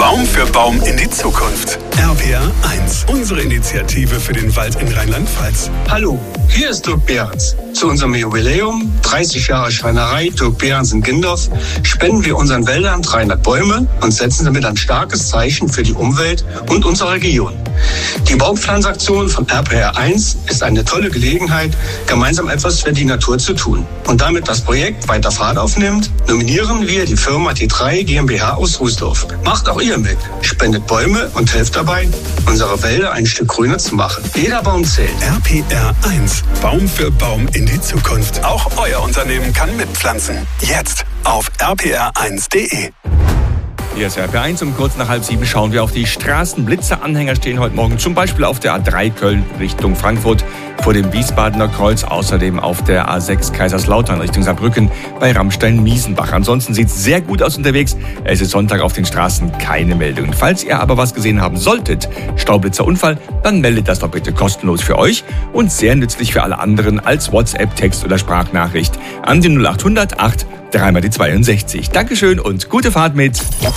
Baum für Baum in die Zukunft. RPR 1, unsere Initiative für den Wald in Rheinland-Pfalz. Hallo, hier ist Dirk Behrens. Zu unserem Jubiläum, 30 Jahre Schreinerei Dirk Behrens in Gindorf, spenden wir unseren Wäldern 300 Bäume und setzen damit ein starkes Zeichen für die Umwelt und unsere Region. Die Baumpflanzaktion von RPR 1 ist eine tolle Gelegenheit, gemeinsam etwas für die Natur zu tun. Und damit das Projekt weiter Fahrt aufnimmt, nominieren wir die Firma T3 GmbH aus Rußdorf. Macht auch ihr mit. Spendet Bäume und helft dabei, unsere Wälder ein Stück grüner zu machen. Jeder Baum zählt. RPR 1, Baum für Baum in die Zukunft. Auch euer Unternehmen kann mitpflanzen. Jetzt auf rpr1.de. Hier ist RPR1 um kurz nach 6:30 schauen wir auf die Straßen. Blitzeranhänger stehen heute Morgen zum Beispiel auf der A3 Köln Richtung Frankfurt vor dem Wiesbadener Kreuz. Außerdem auf der A6 Kaiserslautern Richtung Saarbrücken bei Ramstein-Miesenbach. Ansonsten sieht es sehr gut aus unterwegs. Es ist Sonntag, auf den Straßen keine Meldungen. Falls ihr aber was gesehen haben solltet, Staublitzerunfall, dann meldet das doch bitte kostenlos für euch und sehr nützlich für alle anderen als WhatsApp, Text oder Sprachnachricht an den 0800 8 3 mal die 62. Dankeschön und gute Fahrt mit